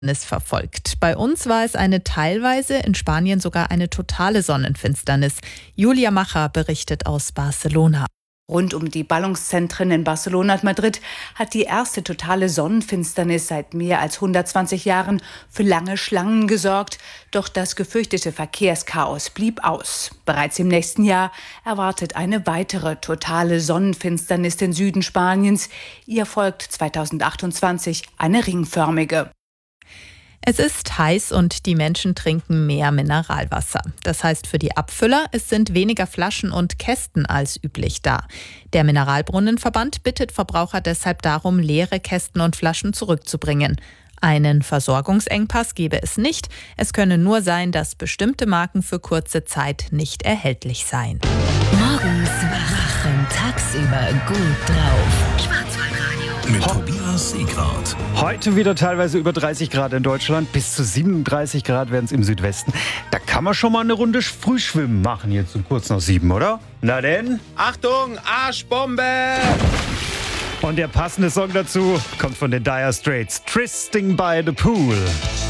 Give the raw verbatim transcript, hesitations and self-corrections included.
verfolgt. Bei uns war es eine teilweise, in Spanien sogar eine totale Sonnenfinsternis. Julia Macher berichtet aus Barcelona. Rund um die Ballungszentren in Barcelona und Madrid hat die erste totale Sonnenfinsternis seit mehr als hundertzwanzig Jahren für lange Schlangen gesorgt. Doch das gefürchtete Verkehrschaos blieb aus. Bereits im nächsten Jahr erwartet eine weitere totale Sonnenfinsternis den Süden Spaniens. Ihr folgt zweitausendachtundzwanzig eine ringförmige. Es ist heiß und die Menschen trinken mehr Mineralwasser. Das heißt für die Abfüller, es sind weniger Flaschen und Kästen als üblich da. Der Mineralbrunnenverband bittet Verbraucher deshalb darum, leere Kästen und Flaschen zurückzubringen. Einen Versorgungsengpass gebe es nicht. Es könne nur sein, dass bestimmte Marken für kurze Zeit nicht erhältlich seien. Morgens wach und tagsüber gut drauf. Schwarzwaldradio. Mit Tobias Sieghardt. Heute wieder teilweise über dreißig Grad in Deutschland. Bis zu siebenunddreißig Grad werden es im Südwesten. Da kann man schon mal eine Runde Frühschwimmen machen, jetzt um kurz nach sieben, oder? Na denn? Achtung, Arschbombe! Und der passende Song dazu kommt von den Dire Straits. Tristing by the Pool.